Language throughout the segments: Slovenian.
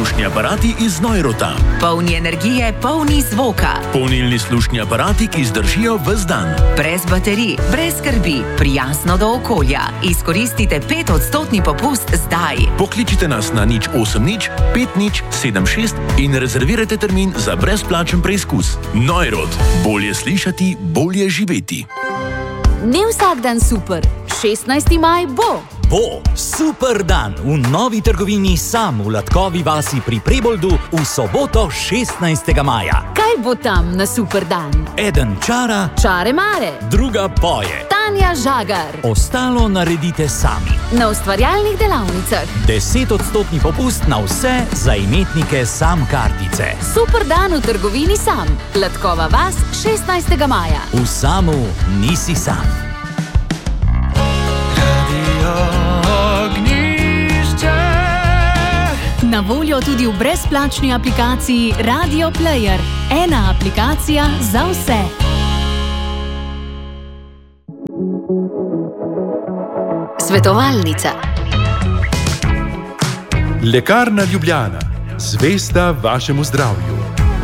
slušni aparati iz Neurota. Polni energije, polni zvoka. Polnilni slušni aparati, ki zdržijo ves dan. Brez baterij, brez skrbi, prijazno do okolja. Izkoristite 5% popust zdaj. Pokličite nas na 080 5076 in rezervirajte termin za brezplačen preizkus. Neurot. Bolje slišati, bolje živeti. Ne vsak dan super. 16. maj bo. Bo super dan v novi trgovini Sam v Latkovi vasi pri Preboldu v soboto 16. maja. Kaj bo tam na super dan? Eden čara, Čare mare. druga poje. Tanja Žagar. Ostalo naredite sami. Na ustvarjalnih delavnicah. 10% popust na vse za imetnike Sam kartice. Super dan v trgovini Sam. Latkova vas 16. maja. V Samu nisi sam. Na voljo tudi v brezplačni aplikaciji Radio Player. Ena aplikacija za vse. Svetovalnica. Lekarna Ljubljana. Zvesta vašemu zdravju.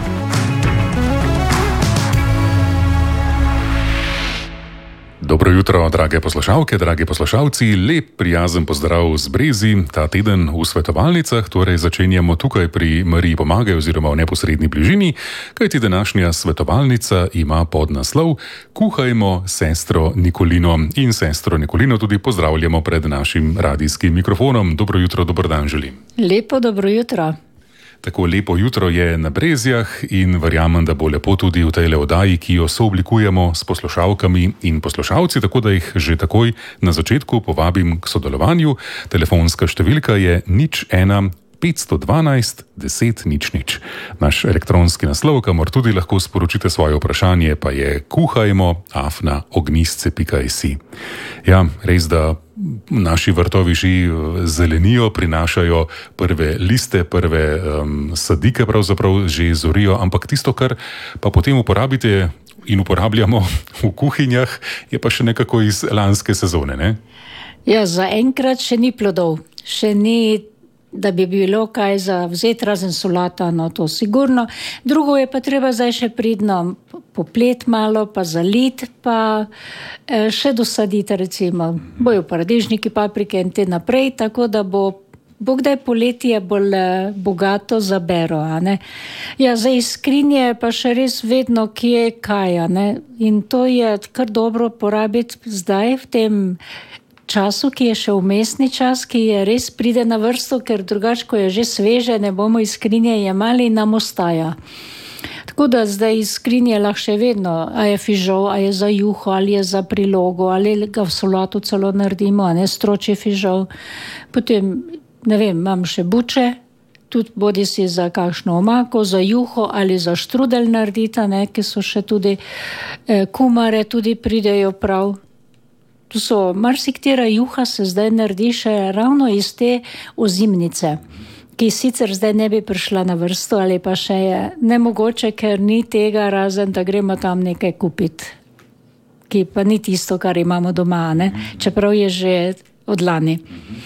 Dobro jutro, drage poslušalke, dragi poslušalci. Lep, prijazen pozdrav z Brezi. Ta teden v svetovalnicah, torej začenjamo tukaj pri Mariji Pomagaj oziroma v neposredni bližini, kajti današnja svetovalnica ima podnaslov Kuhajmo sestro Nikolino. In sestro Nikolino tudi pozdravljamo pred našim radijskim mikrofonom. Dobro jutro, dober dan želim. Lepo dobro jutro. Tako lepo jutro je na Brezjah in verjamem, da bo lepo tudi v tej oddaji, ki jo sooblikujemo s poslušalkami in poslušalci, tako da jih že takoj na začetku povabim k sodelovanju. Telefonska številka je 01 512 10 00. Naš elektronski naslov, kamor tudi lahko sporočite svoje vprašanje, pa je kuhajmo@ognistce.si. Ja, res da naši vrtovi že zelenijo, prinašajo prve liste, prve sadike pravzaprav že zorijo, ampak tisto, kar pa potem uporabite in uporabljamo v kuhinjah, je pa še nekako iz lanske sezone, ne? Ja, zaenkrat še ni plodov, še ni, da bi bilo kaj za vzeti razen solata, no to sigurno. Drugo je pa treba zdaj še pridno poplet malo, pa zalit, pa še dosaditi recimo. Bojo paradižniki, paprike in te naprej, tako da bo kdaj poletje bolj bogato za bero, a ne. Ja, zdaj iz skrinje pa še res vedno kje kaj, a ne. In to je kar dobro porabiti zdaj v tem času, ki je še vmesni čas, ki je res pride na vrsto, ker drugače, ko je že sveže, ne bomo iz skrinje jemali in nam ostaja. Tako da zdaj iz skrinje lahko še vedno, a je fižol, a je za juho, ali je za prilogo, ali ga v solatu celo naredimo, a ne, stročji fižol. Potem, ne vem, imam še buče, tudi bodi si za kakšno omako, za juho ali za štrudel narediti, ne, ki so še tudi kumare, tudi pridejo prav. Tu so, marsikatera juha se zdaj naredi še ravno iz te ozimnice, ki sicer zdaj ne bi prišla na vrsto, ali pa še je nemogoče, ker ni tega, razen da gremo tam nekaj kupiti, ki pa ni tisto, kar imamo doma, ne? Čeprav je že od lani.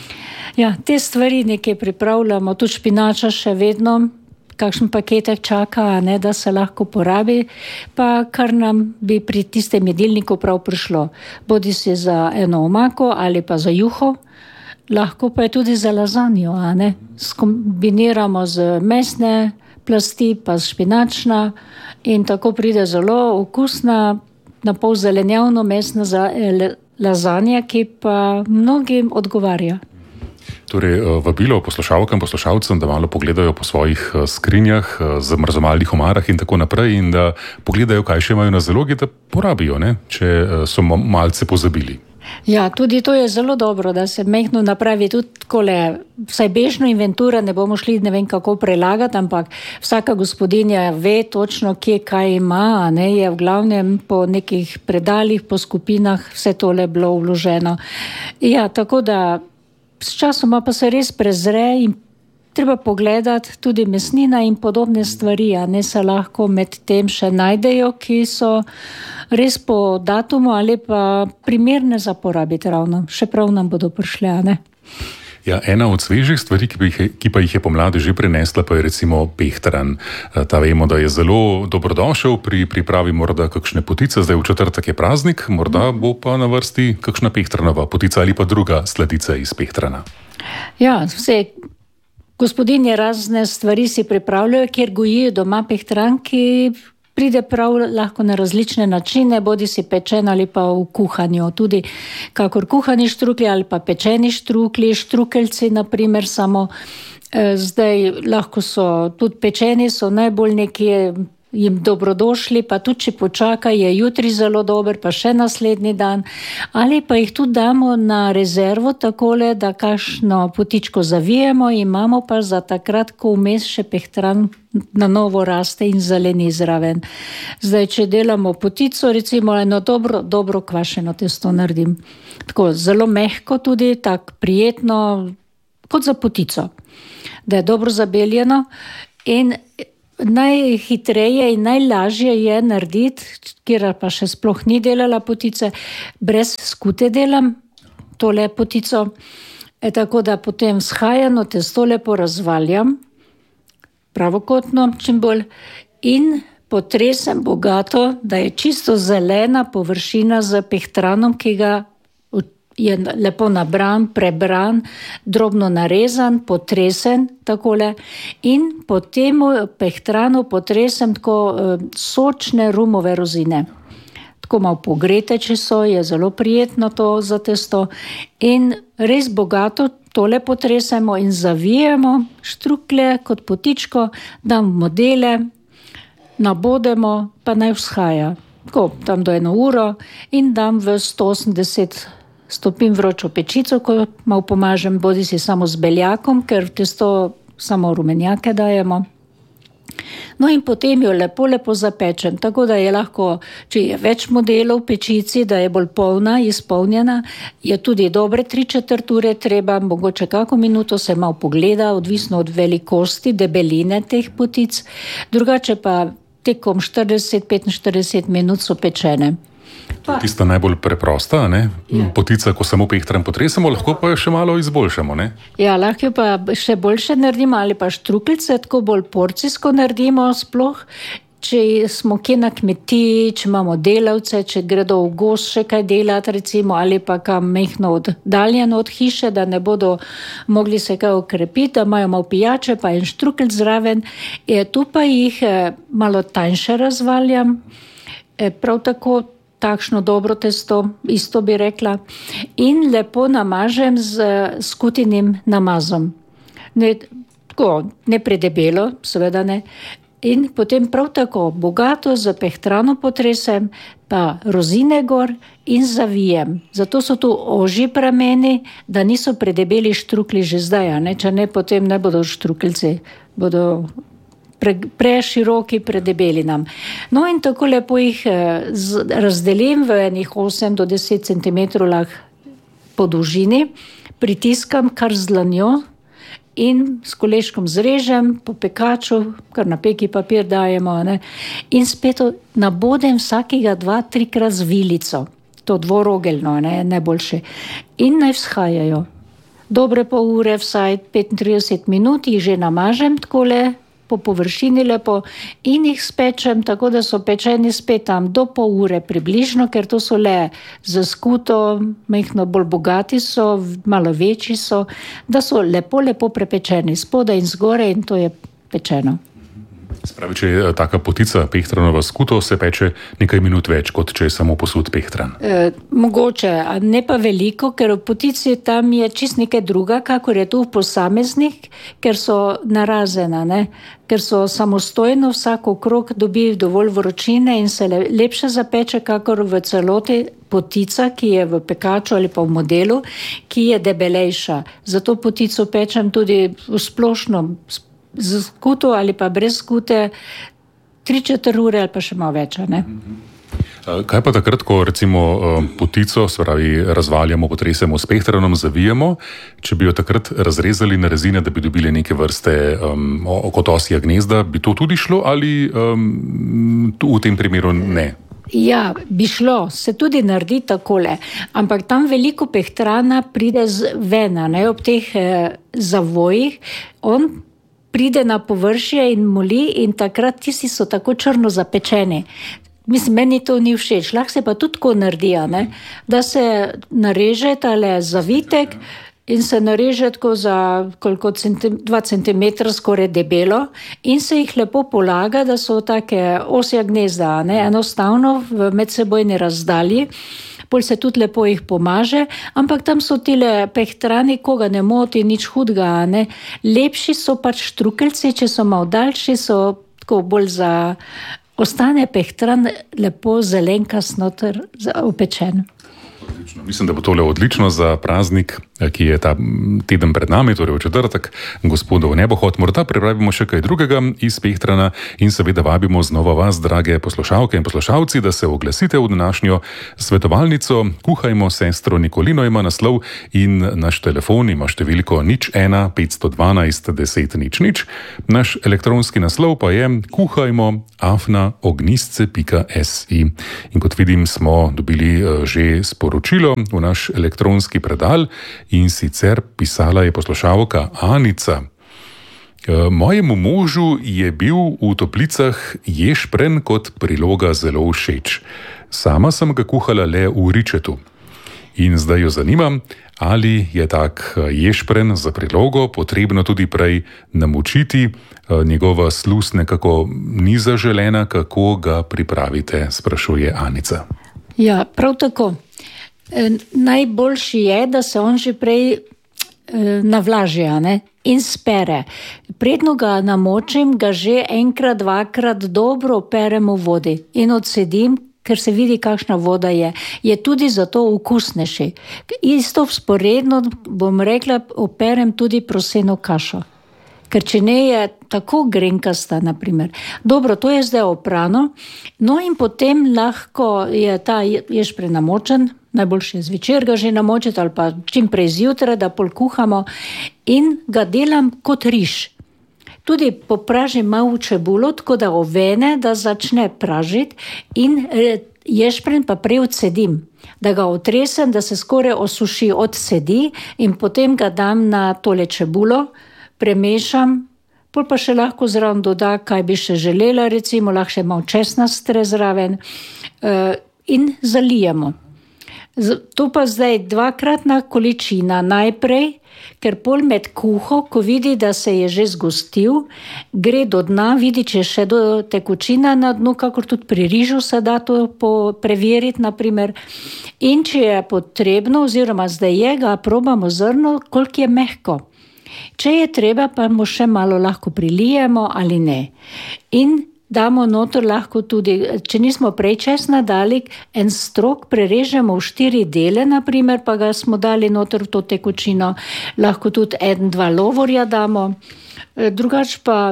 Ja, te stvari nekaj pripravljamo, tudi špinača še vedno, kakšen paketek čaka, ne, da se lahko porabi, pa kar nam bi pri tistem jedilniku prav prišlo. Bodi si za eno omako ali pa za juho, lahko pa je tudi za lazanjo, a ne. Skombiniramo z mesne plasti, pa špinačna in tako pride zelo okusna, napol zelenjavno mesna lazanja, ki pa mnogim odgovarja. Torej, vabilo poslušalkam, poslušalcem, da malo pogledajo po svojih skrinjah, zamrzovalnih omarah in tako naprej in da pogledajo, kaj še imajo na zalogi, da porabijo, ne, če so malce pozabili. Ja, tudi to je zelo dobro, da se mehno napravi tudi takole, vsaj bežno inventuro, ne bomo šli ne vem kako prelagati, ampak vsaka gospodinja ve točno, kje kaj ima, ne, je v glavnem po nekih predalih, po skupinah vse tole bilo vloženo. Ja, tako da s časoma pa se res prezre in treba pogledati tudi mesnina in podobne stvari, a ne, se lahko med tem še najdejo, ki so res po datumu ali pa primerne za porabiti ravno. Še prav nam bodo prišle, a ne? Ja, ena od svežih stvari, ki pa jih je pomladi že prinesla, pa je recimo pehtran. Ta vemo, da je zelo dobrodošel pri pripravi morda kakšne potice, zdaj v četrtek je praznik, morda bo pa na vrsti kakšna pehtranova potica ali pa druga sladica iz pehtrana. Ja, vse gospodinje razne stvari si pripravljajo, kjer gojijo doma pehtran, ki pride prav lahko na različne načine, bodi si pečen ali pa v kuhanju. Tudi kakor kuhani štruklji ali pa pečeni štruklji, štrukeljci naprimer samo. Zdaj lahko so tudi pečeni, so najbolj nekje jim dobrodošli, pa tudi če počaka, je jutri zelo dober, pa še naslednji dan. Ali pa jih tudi damo na rezervo takole, da kakšno potičko zavijemo, imamo pa za takrat, ko vmes še pehtran na novo raste in zeleni zraven. Zdaj, če delamo potico, recimo eno dobro kvašeno testo naredim. Tako zelo mehko tudi, tako prijetno, kot za potico. Da je dobro zabeljeno in najhitreje in najlažje je narediti, kjer pa še sploh ni delala potice, brez skute delam tole potico. Tako da potem shajano testo lepo razvaljam, pravokotno čim bolj, in potresem bogato, da je čisto zelena površina z pehtranom, ki ga je lepo nabran, prebran, drobno narezan, potresen takole in po temu pehtranu potresem tako sočne rumove rozine. Tako malo pogrete, če so, je zelo prijetno to za testo in res bogato tole potresemo in zavijemo štruklje kot potičko, dam modele, nabodemo, pa naj vzhaja. Tako, dam do 1 uro in dam v 180 stopim vročo pečico, ko malo pomažem, bodi si samo z beljakom, ker v testo samo rumenjake dajemo. No in potem jo lepo zapečem, tako da je lahko, če je več modelov v pečici, da je bolj polna, izpolnjena, je tudi dobre 3/4 ure treba, mogoče kako minuto se malo pogleda, odvisno od velikosti, debeline teh potic, drugače pa tekom 40-45 minut so pečene. Tista najbolj preprosta, ne? Potica, ko samo pehtran potresemo, lahko pa jo še malo izboljšamo, ne? Ja, lahko jo pa še boljše naredimo ali pa štrukljice, tako bolj porcijsko naredimo sploh, če smo kje na kmetiji, če imamo delavce, če gredo v gozd še kaj delati recimo, ali pa kam mehno oddaljeno od hiše, da ne bodo mogli se kaj okrepiti, da imajo malo pijače, pa en štrukelj zraven. Tu pa jih malo tanjše razvaljam, prav tako takšno dobro testo, isto bi rekla, in lepo namažem z skutinim namazom. Ne predebelo, seveda ne. In potem prav tako bogato z pehtrano potresem, pa rozine gor in zavijem. Zato so tu ožji prameni, da niso predebeli štruklji že zdaj, ne? Če ne, potem ne bodo štrukeljci, bodo preširoki, predebeli nam. No in tako lepo jih razdelim v enih 8 do 10 cm po dolžini, pritiskam kar z dlanjo in s koleškom zrežem po pekaču, kar na peki papir dajemo, ne? In spet nabodem vsakega 2-3 krat z vilico, to dvorogeljno, ne? Najboljše. In naj vzhajajo. Dobre pol ure, vsaj 35 minut jih že namažem takole, po površini lepo in jih spečem, tako da so pečeni spet tam do pol ure približno, ker to so le za skuto, mehno bolj bogati so, malo večji so, da so lepo prepečeni spodaj in zgore in to je pečeno. Spravi, če je taka potica pehtranova skuto, se peče nekaj minut več, kot če je samo posud pehtran. Mogoče, a ne pa veliko, ker v potici tam je čist nekaj druga, kakor je tu v posameznih, ker so narazena, ne? Ker so samostojno, vsak okrog dobi dovolj vročine in se lepše zapeče, kakor v celoti potica, ki je v pekaču ali pa v modelu, ki je debelejša. Zato potico pečem tudi v splošno z skuto ali pa brez skute 3/4 ure ali pa še malo več, ne? Kaj pa takrat, ko recimo potico, se pravi, razvaljamo, potresemo s pehtranom, zavijemo, če bi jo takrat razrezali na rezine, da bi dobili neke vrste kot osja gnezda, bi to tudi šlo ali v tem primeru ne? Ja, bi šlo, se tudi naredi takole, ampak tam veliko pehtrana pride ven, ob teh zavojih, on pride na površje in moli in takrat tisti so tako črno zapečeni. Mislim, meni to ni všeč, lahko se pa tudi tako naredi, da se nareže tale zavitek in se nareže tako za 2 cm skoraj debelo in se jih lepo polaga, da so take osja gnezda, enostavno v medsebojni razdalji. Pol se tudi lepo jih pomaže, ampak tam so tile pehtrani, koga ne moti, nič hudga, Lepši so pač štrukeljci, če so malo daljši, so tako bolj ostane pehtran lepo zelenkast noter opečen. Odlično. Mislim, da bo tole odlično za praznik, ki je ta teden pred nami, torej v četrtek, gospodov nebohod. Morda pripravimo še kaj drugega iz pehtrana in seveda vabimo znova vas, drage poslušalke in poslušalci, da se oglasite v današnjo svetovalnico. Kuhajmo sestro Nikolino ima naslov in naš telefon ima številko 01 512 10 00. Naš elektronski naslov pa je kuhajmo@ognistce.si. In kot vidim, smo dobili že sporočilo v naš elektronski predal in sicer pisala je poslušalka Anica. Mojemu možu je bil v toplicah ješprenj kot priloga zelo všeč. Sama sem ga kuhala le v ričetu. In zdaj jo zanimam, ali je tak ješprenj za prilogo potrebno tudi prej namočiti. Njegova sluz nekako ni zaželena, kako ga pripravite, sprašuje Anica. Ja, prav tako. Najboljši je, da se on že prej navlaži in spere. Predno ga namočim, ga že enkrat, dvakrat dobro operem v vodi in odsedim, ker se vidi, kakšna voda je. Je tudi zato okusnejši. Isto vzporedno, bom rekla, operem tudi proseno kašo. Ker če ne je tako grenkasta, naprimer. Dobro, to je zdaj oprano. No in potem lahko je ta ješprenj namočen, najboljše je zvečer ga že namočiti ali pa čim prej zjutraj, da pol kuhamo in ga delam kot riž. Tudi popražim malo čebulo, tako da ovene, da začne pražiti in ješprenj pa prej odsedim. Da ga otresem, da se skoraj osuši, odsedi in potem ga dam na tole čebulo, premešam, pol pa še lahko zraven doda, kaj bi še želela, recimo lahko še malo česna stre zraven in zalijemo. To pa zdaj dvakratna količina najprej, ker pol med kuho, ko vidi, da se je že zgostil, gre do dna, vidi, če še do tekočina na dnu, kakor tudi pri rižu se da to preveriti, naprimer. In če je potrebno, oziroma zdaj je, ga probamo zrno, koliko je mehko. Če je treba, pa mu še malo lahko prilijemo ali ne. In damo noter lahko tudi, če nismo prej česna dali, en strok prerežemo v 4 dele, naprimer, pa ga smo dali noter v to tekočino. Lahko tudi 1-2 lovorja damo. Drugač pa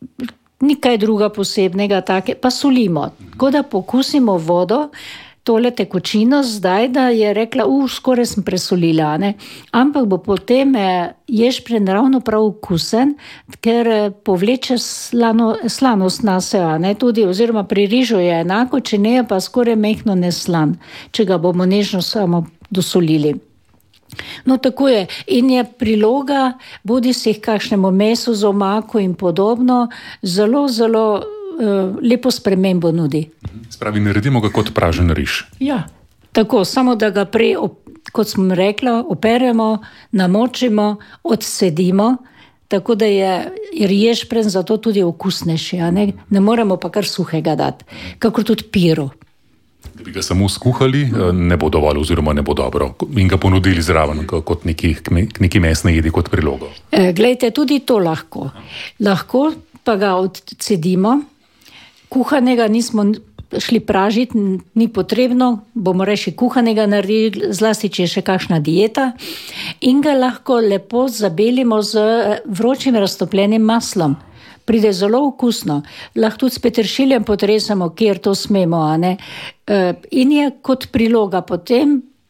nikaj druga posebnega, take, pa solimo. Tako da pokusimo vodo, tole tekočino zdaj, da je rekla, skoraj sem presolila, ampak bo potem ješprenj ravno prav okusen, ker povleče slanost na se, tudi, oziroma pri rižu je enako, če ne je pa skoraj mehno neslan, če ga bomo nežno samo dosolili. No, tako je. In je priloga, bodi si kakšnemu mesu z omako in podobno, zelo, zelo lepo spremembo nudi. Spravi, naredimo ga kot pražen riž. Ja, tako, samo da ga prej, kot smo rekla, operemo, namočimo, odsedimo, tako da je ješprenj zato tudi okusnejši, ne moremo pa kar suhega dati, kakor tudi piro. Da bi ga samo skuhali, ne bo dovolj oziroma ne bo dobro in ga ponudili zraven kot neki mesne jedi, kot prilogo. Glejte, tudi to lahko. Lahko pa ga odcedimo. Kuhanega nismo šli pražiti, ni potrebno, bomo reči kuhanega naredili, zlasti če je še kakšna dieta, in ga lahko lepo zabelimo z vročim raztopljenim maslom. Pride zelo okusno. Lahko tudi s peteršiljem potresamo, kjer to smemo, In je kot priloga potem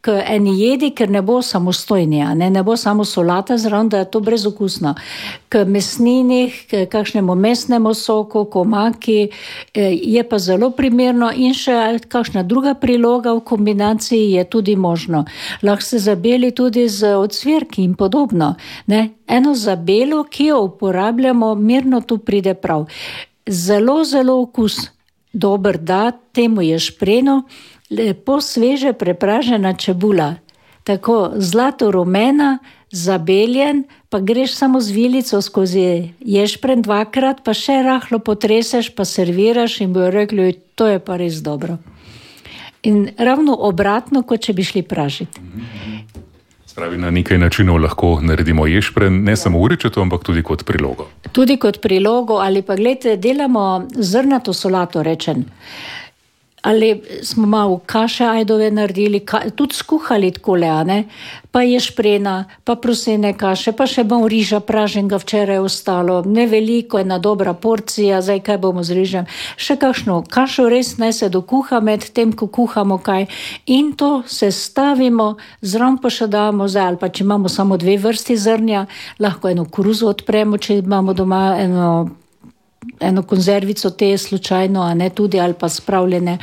k eni jedi, ker ne bo samostojni, ne bo samo solata zraven, da je to brezokusno. K mesninih, k kakšnemu mesnemu soku, komaki, je pa zelo primerno in še kakšna druga priloga v kombinaciji je tudi možno. Lahko se zabeli tudi z ocvirki in podobno. Ne? Eno zabelo, ki jo uporabljamo, mirno tu pride prav. Zelo, zelo okus dober da, temu je špreno, lepo sveže prepražena čebula, tako zlato rumena, zabeljen, pa greš samo z vilico skozi ješpren dvakrat, pa še rahlo potreseš, pa serviraš in bojo rekli, to je pa res dobro. In ravno obratno, kot če bi šli pražiti. Spravi, na nekaj načinov lahko naredimo ješpren, ne samo uričeto, ampak tudi kot prilogo. Tudi kot prilogo, ali pa gledajte, delamo zrnato solato, rečem. Ali smo malo kaše ajdove naredili, tudi skuhali takole, pa ješprena, pa prosene kaše, pa še malo riža praženega včeraj ostalo, ne veliko, ena dobra porcija, zdaj kaj bomo z rižem, še kakšno kašo res naj se dokuha med tem, ko kuhamo kaj in to se stavimo, zraven pa še damo zdaj, ali pa če imamo samo 2 vrsti zrnja, lahko eno koruzo odpremo, če imamo doma eno konzervico te slučajno, tudi ali pa spravljene.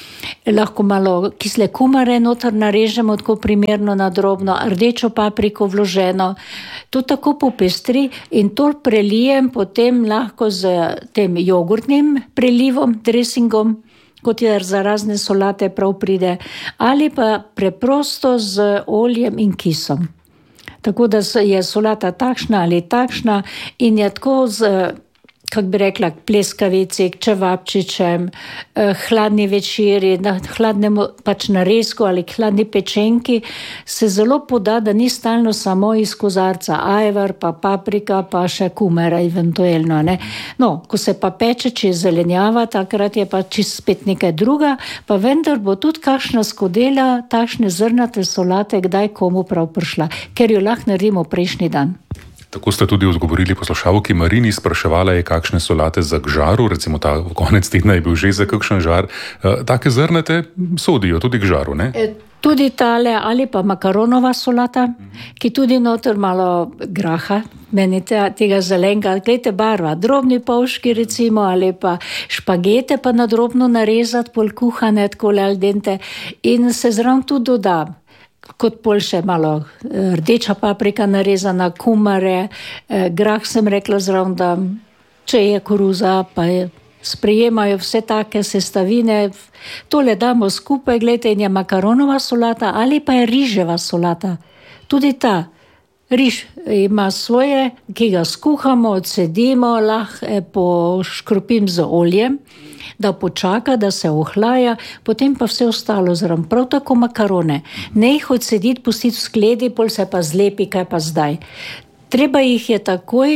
Lahko malo kisle kumare noter narežemo, tako primerno na drobno, rdečo papriko vloženo. To tako popestri in to prelijem potem lahko z tem jogurtnim prelivom, dressingom, kot je za razne solate prav pride, ali pa preprosto z oljem in kisom. Tako da je solata takšna ali takšna in je tako z, kako bi rekla, pleskavici, čevapčičem, hladni večeri, na hladnem pač narezku ali hladni pečenki, se zelo poda, da ni stalno samo iz kozarca ajvar, pa paprika, pa še kumara eventuelno. No, ko se pa peče, če je zelenjava, takrat je pa čist spet nekaj druga, pa vendar bo tudi kakšna skodela, takšne zrnate solate, kdaj komu prav prišla, ker jo lahko naredimo prejšnji dan. Tako ste tudi odgovorili poslušalki Marini, spraševala je, kakšne solate za k žaru, recimo ta konec tedna je bil že za kakšen žar. Take zrnate sodijo tudi k žaru, ne? Tudi tale ali pa makaronova solata, ki tudi noter malo graha, meni tega zelenga, gledajte barva, drobni polški recimo, ali pa špagete pa na drobno narezati, pol kuhane, tako al dente in se zraven tudi dodam. Kot pol še malo rdeča paprika narezana, kumare, grah sem rekla zraven, da če je koruza, pa sprejemajo vse take sestavine, tole damo skupaj, gledajte, in je makaronova solata ali pa je riževa solata. Tudi ta riž ima svoje, ki ga skuhamo, odsedimo, lahko poškropim z oljem, da počaka, da se ohlaja, potem pa vse ostalo zraven. Prav tako makarone. Ne jih odsediti, pustiti v skledi, pol se pa zlepi, kaj pa zdaj. Treba jih je takoj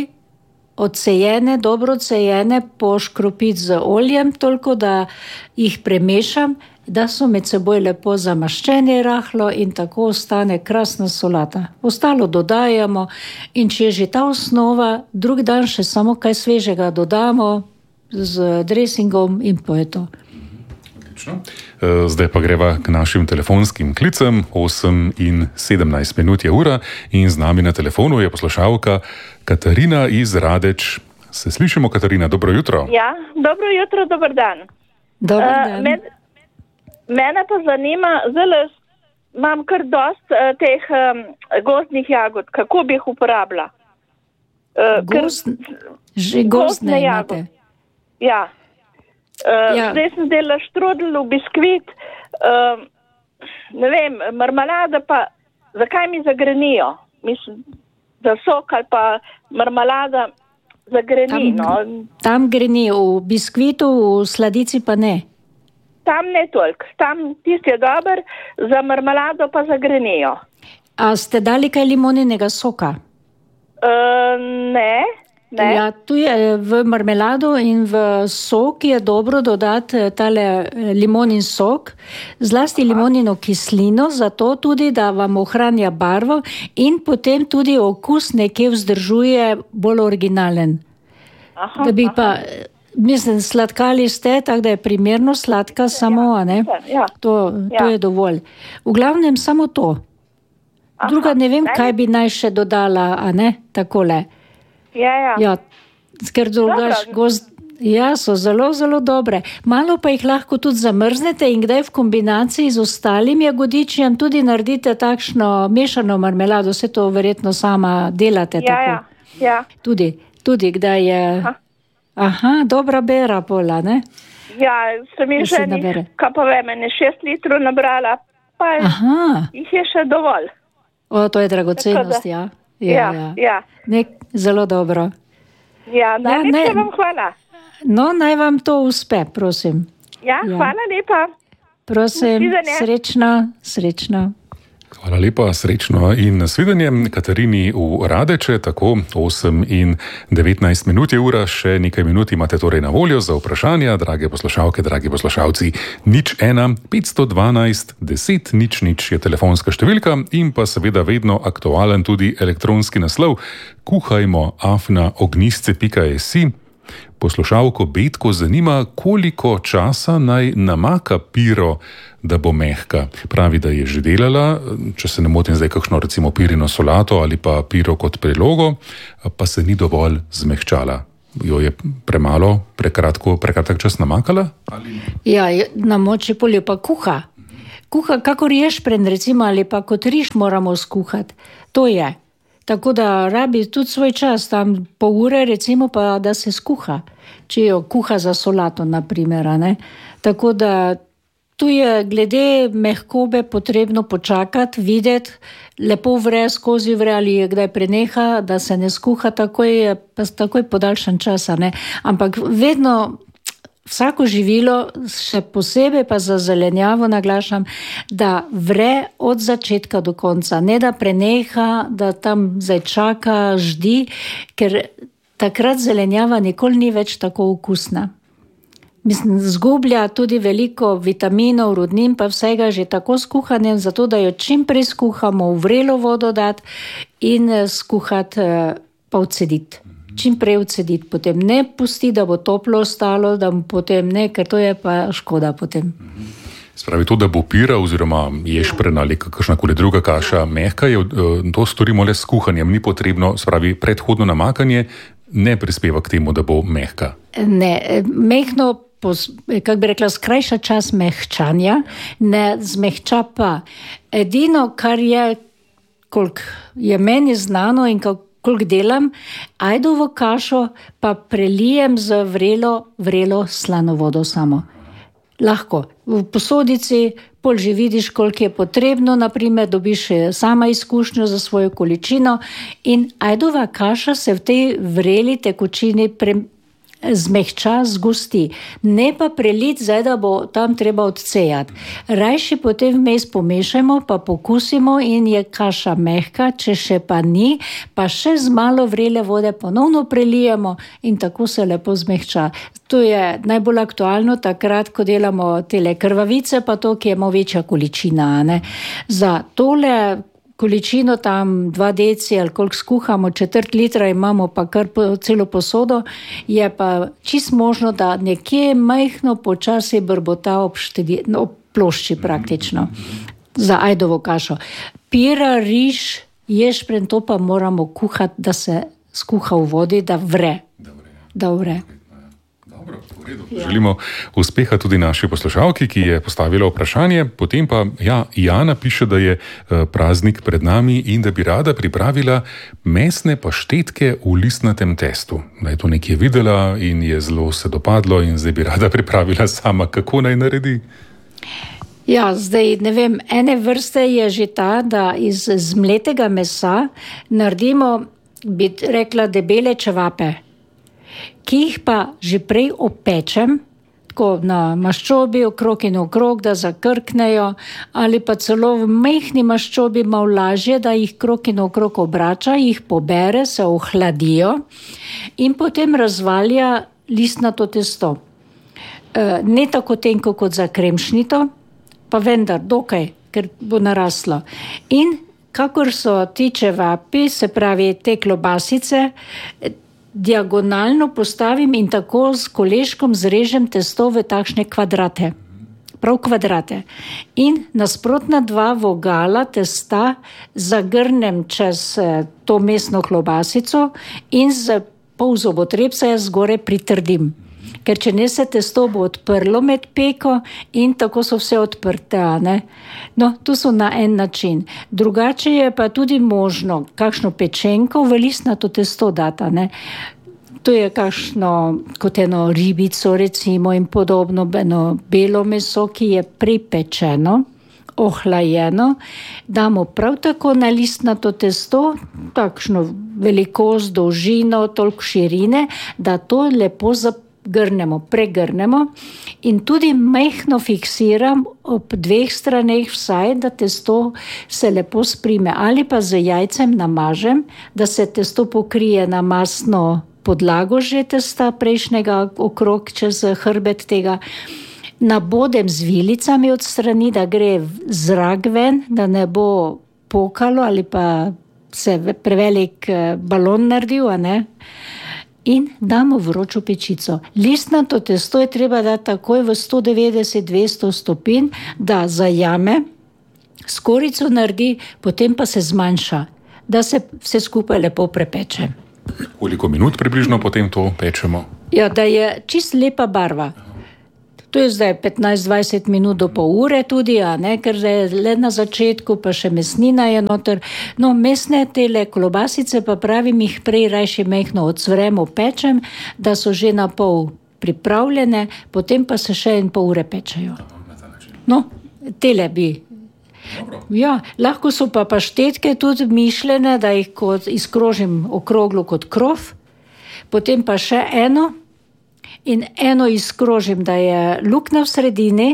odsejene, dobro odsejene, poškropiti z oljem, toliko da jih premešam, da so med seboj lepo zamaščeni rahlo in tako ostane krasna solata. Ostalo dodajamo in če je že ta osnova, drug dan še samo kaj svežega dodamo, z dressingom in po je to. Zdaj pa greva k našim telefonskim klicem. 8 in 17 minut je ura in z nami na telefonu je poslušalka Katarina iz Radeč. Se slišimo, Katarina? Dobro jutro. Ja, dobro jutro, dober dan. Dober dan. Mene pa zanima, zdaj imam kar dost teh gozdnih jagod, kako bi jih uporabila? Gozdne jagode. Ja. Zdaj sem delala štrodl v biskvit, ne vem, marmelada pa, zakaj mi zagrenijo? Mislim, da sok ali pa marmelada zagreni. Tam greni, v biskvitu, v sladici pa ne. Tam ne toliko, tam tisti je dober, za marmelado pa zagrenijo. A ste dali kaj limoninega soka? Ne. Ja, tu je v marmelado in v sok je dobro dodati tale limonin sok, zlasti limonino kislino, zato tudi, da vam ohranja barvo in potem tudi okus nekje vzdržuje bolj originalen. Da bi pa Mislim, sladkali ste, tako da je primerno sladka samo, ne? Ja. To je dovolj. V glavnem samo to. Druga ne vem, kaj bi naj še dodala, a ne? Takole. Ja, ker drugač so zelo, zelo dobre. Malo pa jih lahko tudi zamrznete in kdaj v kombinaciji z ostalim jagodičjem tudi naredite takšno mešano marmelado, vse to verjetno sama delate tako. Ja. Tudi kdaj je... dobra bera pola, ne? Ja, sem jih že kaj pa vem, 6 litrov nabrala, pa jih je še dovolj. To je dragocenost, ja. Ja. Zelo dobro. Ja, najlepša vam hvala. No, naj vam to uspe, prosim. Ja, hvala lepa. Prosim, srečno. Hvala lepa, srečno in nasvidenje Katarini v Radeče, tako 8 in 19 minut je ura, še nekaj minut imate torej na voljo za vprašanja, drage poslušalke, dragi poslušalci. 01 512 10 00 je telefonska številka in pa seveda vedno aktualen tudi elektronski naslov kuhajmo@ognisce.si. Poslušalko Betko zanima, koliko časa naj namaka piro, da bo mehka. Pravi, da je že delala, če se ne motim zdaj kakšno recimo pirino solato ali pa piro kot prilogo, pa se ni dovolj zmehčala. Jo je prekratek čas namakala? Ja, namoči polju pa kuha. Kuha kakor ješprenj recimo ali pa kot riž moramo skuhati. To je. Tako da rabi tudi svoj čas, tam pol ure recimo pa, da se skuha. Če jo kuha za solato, naprimer, ne. Tako da tu je glede mehkobe potrebno počakati, videti, lepo vre, skozi vre ali je kdaj preneha, da se ne skuha takoj podaljšan časa, ne. Ampak vedno vsako živilo, še posebej pa za zelenjavo naglašam, da vre od začetka do konca, ne da preneha, da tam zdaj čaka, ždi, ker takrat zelenjava nikoli ni več tako okusna. Mislim, zgublja tudi veliko vitaminov, rudnin, pa vsega že tako skuhanjem, zato da jo čim prej skuhamo, v vrelo vodo dati in skuhati pa odcediti. Čim prej odcediti, potem ne pusti, da bo toplo ostalo, da potem ne, ker to je pa škoda potem. Spravi to, da bo pira oziroma ješprenj ali kakšnakoli druga kaša mehka, to storimo le s kuhanjem, ni potrebno, spravi predhodno namakanje ne prispeva k temu, da bo mehka. Ne, mehno, kako bi rekla, skrajša čas mehčanja, ne zmehča pa. Edino, kar je, koliko je meni znano in koliko delam, ajdovo kašo pa prelijem z vrelo slano vodo samo. Lahko. V posodici pol že vidiš, koliko je potrebno, naprimer dobiš sama izkušnjo za svojo količino in ajdova kaša se v tej vreli tekočini zmehča, zgosti. Ne pa preliti zdaj, da bo tam treba odcejati. Rajši potem vmes pomešajmo, pa pokusimo in je kaša mehka, če še pa ni, pa še z malo vrele vode ponovno prelijemo in tako se lepo zmehča. To je najbolj aktualno takrat, ko delamo tele krvavice, pa to, ki je malo večja količina, ne. Za tole količino tam 2 deci ali koliko skuhamo, 1/4 litra imamo pa kar celo posodo, je pa čist možno, da nekje majhno počasi brbota ob plošči praktično za ajdovo kašo. Pira, riž, ješprenj, to pa moramo kuhati, da se skuha v vodi, da vre. Dobro, v redu. Želimo uspeha tudi naši poslušalki, ki je postavila vprašanje. Potem pa, Jana piše, da je praznik pred nami in da bi rada pripravila mesne paštetke v listnatem testu. Da je to nekje videla in je zelo se dopadlo in zdaj bi rada pripravila sama. Kako naj naredi? Ja, zdaj ne vem, ene vrste je že ta, da iz zmletega mesa naredimo, bi rekla, debele čevape, ki jih pa že prej opečem, tako na maščobi okrog in okrog, da zakrknejo, ali pa celo v majhni maščobi malo lažje, da jih krog in okrog obrača, jih pobere, se ohladijo in potem razvalja listnato testo. Ne tako tenko kot za kremšnito, pa vendar dokaj, ker bo naraslo. In kakor so ti čevapi, se pravi te klobasice, diagonalno postavim in tako s koleškom zrežem testo v takšne kvadrate. Prav kvadrate. In nasprotna 2 vogala testa zagrnem čez to mesno klobasico in z pol zobotrebca jaz zgore pritrdim. Ker če ne se testo bo odprlo med peko in tako so vse odprte, ne? No, to so na en način. Drugače je pa tudi možno kakšno pečenko v listnato testo data, ne? To je kakšno, kot eno ribico recimo in podobno, eno belo meso, ki je pripečeno, ohlajeno, damo prav tako na listnato testo, takšno velikost, dolžino, toliko širine, da to lepo pregrnemo in tudi majhno fiksiram ob 2 straneh vsaj, da testo se lepo sprime. Ali pa z jajcem namažem, da se testo pokrije na masno podlago že testa prejšnjega okrog čez hrbet tega. Nabodem z vilicami od strani, da gre zrak ven, da ne bo pokalo ali pa se prevelik balon naredil, a ne? In damo vročo pečico. Listnato testo je treba dati takoj v 190-200 stopinj, da zajame, skorico naredi, potem pa se zmanjša, da se vse skupaj lepo prepeče. Koliko minut približno potem to pečemo? Ja, da je čist lepa barva. To je zdaj 15-20 minut do pol ure tudi, a ne, ker je le na začetku, pa še mesnina je noter. No, mesne tele klobasice pa pravim, jih prej rajši majhno odsvremo, pečem, da so že na pol pripravljene, potem pa se še 1,5 ure pečejo. No, tele bi. Ja, lahko so pa paštetke tudi mišljene, da jih kot izkrožim okroglo kot krof, potem pa še eno in eno izkrožim, da je luknja v sredini,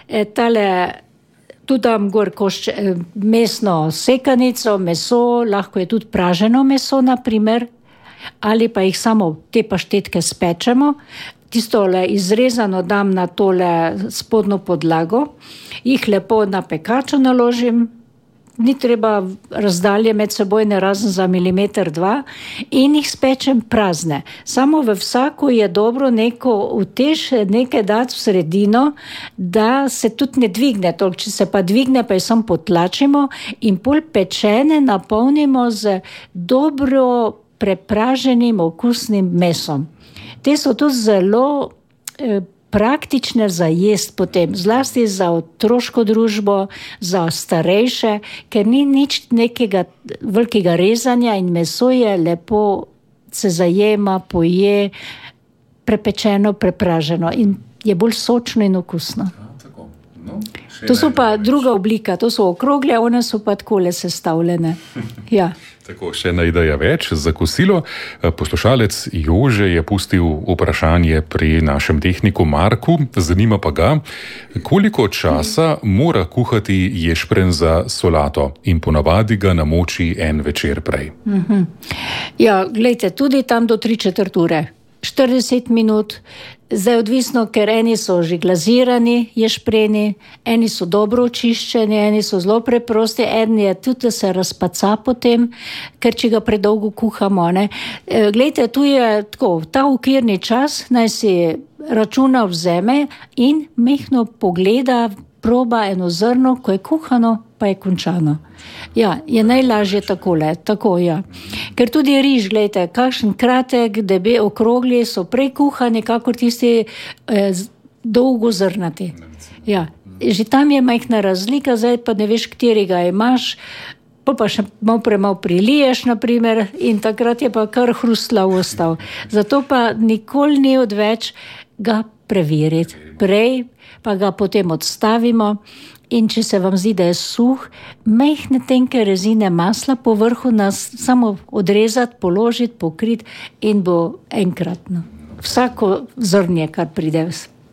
tu dam gor mesno sekanico, meso, lahko je tudi praženo meso, naprimer, ali pa jih samo te paštetke spečemo, tistole izrezano dam na tole spodno podlago, jih lepo na pekačo naložim, ni treba razdalje med seboj, ne razen za 1-2 mm, in jih spečem prazne. Samo v vsako je dobro neko utež, nekaj dati v sredino, da se tudi ne dvigne toliko. Če se pa dvigne, pa jih samo potlačimo in pol pečene napolnimo z dobro prepraženim okusnim mesom. Te so tudi zelo praktične za jest potem, zlasti za otroško družbo, za starejše, ker ni nič nekega velikega rezanja in meso je lepo, se zajema, poje, prepečeno, prepraženo in je bolj sočno in okusno. To so pa druga oblika, to so okrogle, one so pa takole sestavljene. Ja. Tako, še ena ideja več za kosilo. Poslušalec Jože je pustil vprašanje pri našem tehniku Marku, zanima pa ga, koliko časa mora kuhati ješprenj za solato in ponavadi ga namoči en večer prej. Ja, glejte, tudi tam do 3/4 ure. 40 minut, zdaj odvisno, ker eni so že glazirani ješpreni, eni so dobro očiščeni, eni so zelo preprosti, eni je tudi, da se razpaca potem, ker če ga predolgo kuhamo, ne. Glejte, tu je tako, ta okvirni čas, naj si računa vzeme in mehno pogleda, proba eno zrno, ko je kuhano, pa je končano. Ja, je najlažje takole, tako, ja. Ker tudi riž, gledajte, kakšen kratek, okrogli so prej kuhani, kakor tisti dolgo zrnati. Ja, že tam je majhna razlika, zdaj pa ne veš, katerega imaš, pa še malo priliješ, naprimer, in takrat je pa kar hrustlav ostal. Zato pa nikoli ni odveč ga preveriti. Prej pa ga potem odstavimo in če se vam zdi, da je suh, majhne tenke rezine masla po vrhu nas samo odrezati, položiti, pokriti in bo enkratno. Vsako zrnje, kar pride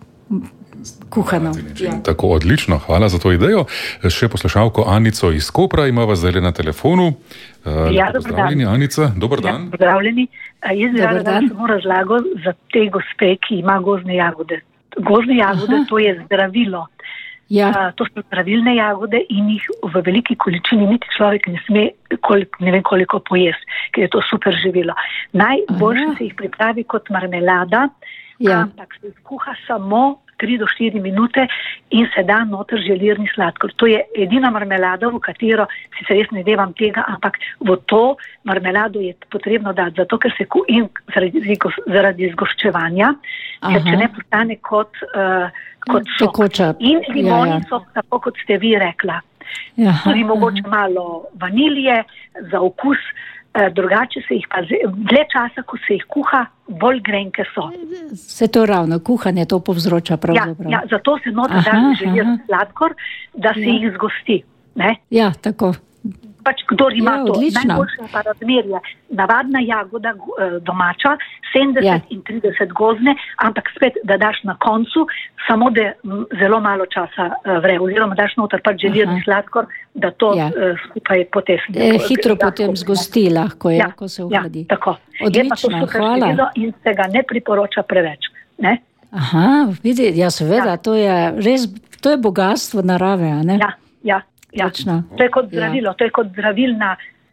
kuhano. Ja. Tako, odlično, hvala za to idejo. Še poslušalko Anico iz Kopra imava zdaj na telefonu. Ja, pozdravljeni, Anica, dober dan. Ja, pozdravljeni. Jaz bi rada samo razlago za te gospe, ki ima gozdne jagode. Gozdne jagode, to je zdravilo. To so zdravilne jagode in jih v veliki količini niti človek ne sme ne vem koliko pojesti, ker je to super živilo. Najboljše se jih pripravi kot marmelada, ampak se skuha samo 3 do 4 minute in se da noter želirni sladkor. To je edina marmelada, v katero sicer jaz ne devam tega, ampak v to marmelado je potrebno dati, zato ker se in zaradi zgoščevanja, ker če ne postane kot sok. In limoni so, tako kot ste vi rekla. Tudi mogoče malo vanilije za okus, drugače se jih pa dlje časa, ko se jih kuha, bolj grenke so. Se to ravno, kuhanje to povzroča pravzaprav. Ja, zato se noter da želirni sladkor, da se jih zgosti. Ne? Ja, tako. Pač kdor ima to najboljše pa razmerje, navadna jagoda domača, 70 in 30 gozne, ampak spet, da daš na koncu, samo da zelo malo časa vre, oziroma daš noter pač želirni sladkor, da to skupaj potesne. Hitro potem zgosti lahko, ko se ohladi. Ja, tako. Odlično, hvala. In se ga ne priporoča preveč. Ne? Vidi, seveda, to je res, to je bogatstvo narave, a ne? Ja. To je kot zdravilo, to je kot zdravilna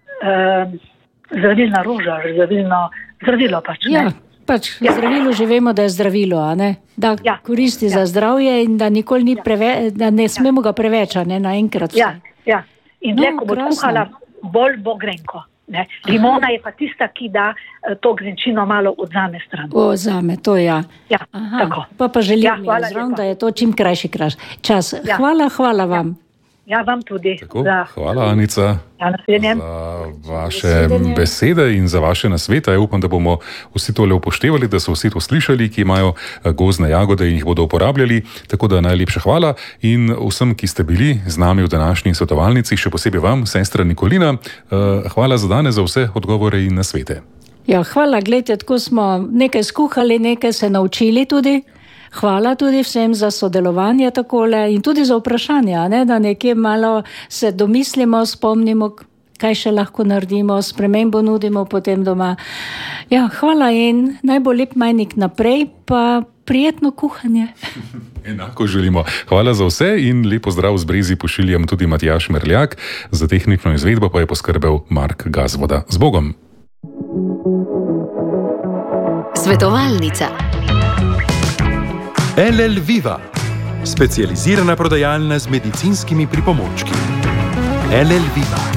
roža, zdravilo pač. Zdravilo že vemo, da je zdravilo, a ne? Da koristi za zdravje in da nikoli ni da ne smemo ga preveč, a ne naenkrat. Ja. In ko bo kuhala, bolj bo grenko. Ne? Limona je pa tista, ki da to grenčino malo odzame stran. Ozame, to ja. Tako. Pa želim da je to čim krajši čas. Hvala vam. Ja, vam tudi. Hvala, Anica, za vaše besede in za vaše nasvete. Upam, da bomo vsi tole upoštevali, da so vsi to slišali, ki imajo gozdne jagode in jih bodo uporabljali. Tako da najlepša hvala in vsem, ki ste bili z nami v današnji svetovalnici, še posebej vam, sestra Nikolina. Hvala za danes, za vse odgovore in nasvete. Ja, hvala, gledajte, tako smo nekaj skuhali, nekaj se naučili tudi. Hvala tudi vsem za sodelovanje takole in tudi za vprašanja, da nekje malo se domislimo, spomnimo, kaj še lahko naredimo, spremembo nudimo potem doma. Ja, hvala in naj bo lep majnik naprej, pa prijetno kuhanje. Enako želimo. Hvala za vse in lep pozdrav z Brezij pošiljam tudi Matjaž Merljak, za tehnično izvedbo pa je poskrbel Mark Gazvoda. Z Bogom! Svetovalnica. LL Viva, specializirana prodajalna z medicinskimi pripomočki. LL Viva.